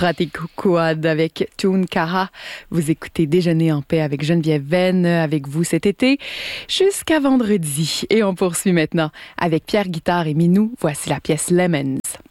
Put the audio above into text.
Pratikouad avec Toon Kaha. Vous écoutez Déjeuner en paix avec Geneviève Venn avec vous cet été jusqu'à vendredi. Et on poursuit maintenant avec Pierre Guitare et Minou. Voici la pièce Lemons.